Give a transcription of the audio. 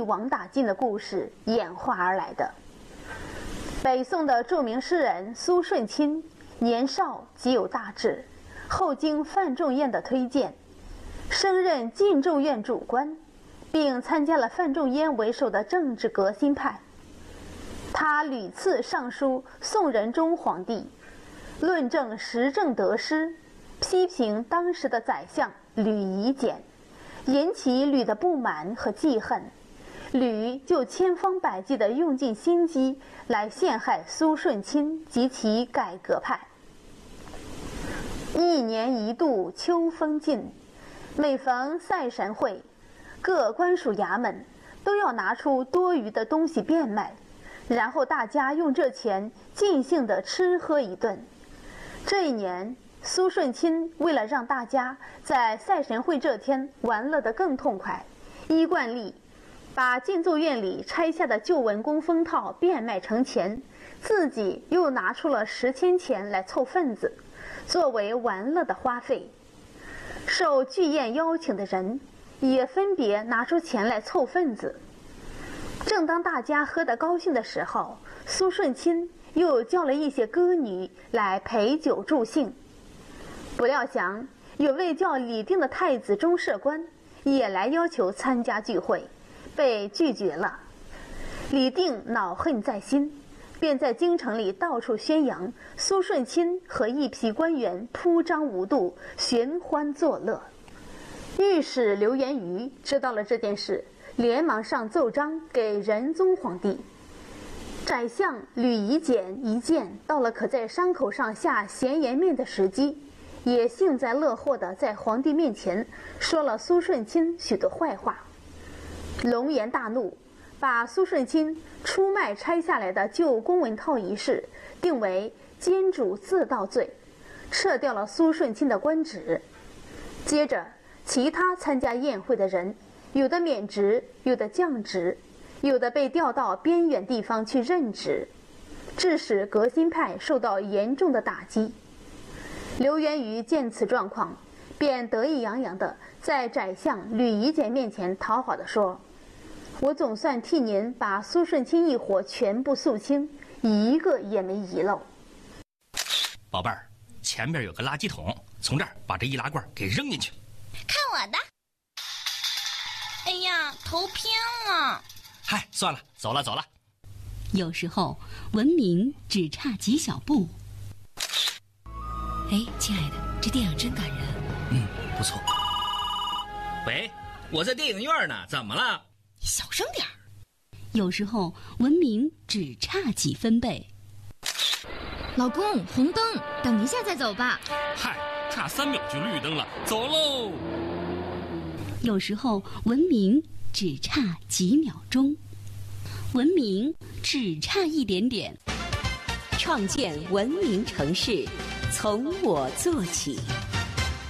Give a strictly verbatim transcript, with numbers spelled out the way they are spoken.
网打尽的故事演化而来的。北宋的著名诗人苏舜钦年少即有大志，后经范仲淹的推荐，升任晋州院主官，并参加了范仲淹为首的政治革新派。他屡次上书宋仁宗皇帝，论证时政得失，批评当时的宰相吕夷简，引起吕的不满和记恨。吕就千方百计地用尽心机来陷害苏舜钦及其改革派。一年一度秋风劲，每逢赛神会，各官署衙门都要拿出多余的东西变卖，然后大家用这钱尽兴地吃喝一顿。这一年，苏舜钦为了让大家在赛神会这天玩乐得更痛快，依惯例把进奏院里拆下的旧文公封套变卖成钱，自己又拿出了十千钱来凑份子，作为玩乐的花费。受聚宴邀请的人也分别拿出钱来凑份子。正当大家喝得高兴的时候，苏舜钦又叫了一些歌女来陪酒助兴。不料想有位叫李定的太子中舍官也来要求参加聚会，被拒绝了。李定恼恨在心，便在京城里到处宣扬苏舜钦和一批官员铺张无度，寻欢作乐。御史刘元瑜知道了这件事，连忙上奏章给仁宗皇帝。宰相吕夷简一见到了可在伤口上下咸盐面的时机，也幸灾乐祸地在皇帝面前说了苏舜钦许多坏话。龙颜大怒，把苏舜钦出卖拆下来的旧公文套一事定为奸主自盗罪，撤掉了苏舜钦的官职。接着其他参加宴会的人，有的免职，有的降职，有的被调到边远地方去任职，致使革新派受到严重的打击。刘元瑜见此状况，便得意洋洋地在宰相吕夷简面前讨好地说：“我总算替您把苏舜钦一伙全部肃清，一个也没遗漏。” 宝贝儿，前面有个垃圾桶，从这儿把这易拉罐给扔进去。 看我的！哎呀，头偏了。 嗨，算了，走了走了。 有时候文明只差几小步。 哎，亲爱的，这电影真感人。 嗯，不错。喂，我在电影院呢，怎么了？ 小声点儿。 有时候文明只差几分贝。 老公，红灯，等一下再走吧。 嗨，差三秒就绿灯了，走喽。 有时候文明只差几秒钟，文明只差一点点。 创建文明城市，从我做起。